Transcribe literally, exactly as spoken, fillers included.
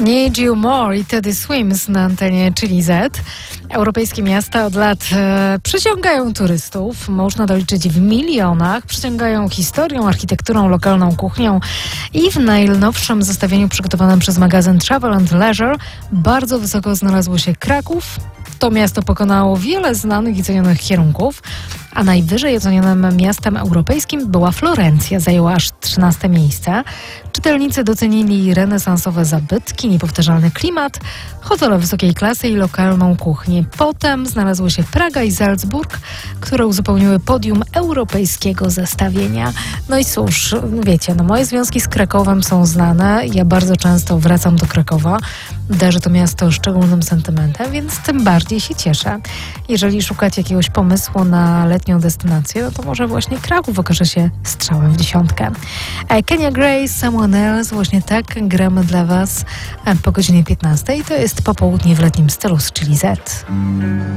Need You More i Teddy Swims na antenie Chili Z. Europejskie miasta od lat e, przyciągają turystów. Można doliczyć w milionach. Przyciągają historią, architekturą, lokalną kuchnią. I w najnowszym zestawieniu przygotowanym przez magazyn Travel and Leisure bardzo wysoko znalazło się Kraków. To miasto pokonało wiele znanych i cenionych kierunków, a najwyżej ocenionym miastem europejskim była Florencja. Zajęła aż trzynaste miejsce. Czytelnicy docenili renesansowe zabytki, niepowtarzalny klimat, hotele wysokiej klasy i lokalną kuchnię. Potem znalazły się Praga i Salzburg, które uzupełniły podium europejskiego zestawienia. No i cóż, wiecie, no moje związki z Krakowem są znane. Ja bardzo często wracam do Krakowa. Darzę to miasto szczególnym sentymentem, więc tym bardziej się cieszę. Jeżeli szukacie jakiegoś pomysłu na letnią destynację, no to może właśnie Kraków okaże się strzałem w dziesiątkę. Kenya Gray, Someone Else, właśnie tak gramy dla Was po godzinie piętnastej. To jest popołudnie w letnim stylu z Chili Z.